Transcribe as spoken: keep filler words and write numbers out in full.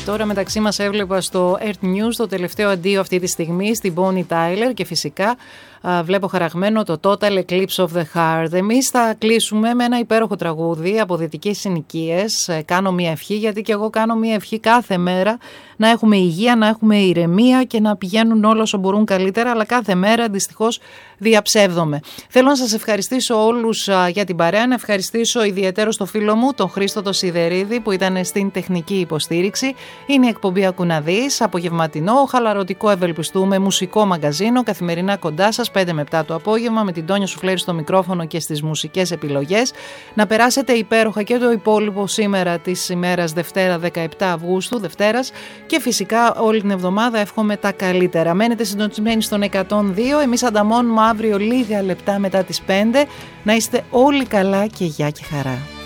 Τώρα μεταξύ μας έβλεπα στο Earth News το τελευταίο αντίο αυτή τη στιγμή στην Bonnie Tyler και φυσικά α, βλέπω χαραγμένο το Total Eclipse of the Heart. Εμείς θα κλείσουμε με ένα υπέροχο τραγούδι από δυτικές συνοικίες. Ε, κάνω μια ευχή, γιατί και εγώ κάνω μια ευχή κάθε μέρα να έχουμε υγεία, να έχουμε ηρεμία και να πηγαίνουν όλα όσο μπορούν καλύτερα, αλλά κάθε μέρα δυστυχώς διαψεύδομαι. Θέλω να σας ευχαριστήσω όλους α, για την παρέα, να ευχαριστήσω ιδιαίτερο στο φίλο μου, τον Χρήστο το Σιδερίδη, που ήταν στην τεχνική υποστήριξη. Είναι η εκπομπή Ακουναδής, απογευματινό, χαλαρωτικό ευελπιστούμε, μουσικό μαγκαζίνο, καθημερινά κοντά σας, πέντε με επτά το απόγευμα, με την Τόνια Σουφλέρη στο μικρόφωνο και στις μουσικές επιλογές. Να περάσετε υπέροχα και το υπόλοιπο σήμερα της ημέρας Δευτέρα δεκαεπτά Αυγούστου, Δευτέρας, και φυσικά όλη την εβδομάδα εύχομαι τα καλύτερα. Μένετε συντονισμένοι στον εκατόν δύο, εμείς ανταμώνουμε αύριο λίγα λεπτά μετά τις πέντε. Να είστε όλοι καλά και γεια και χαρά.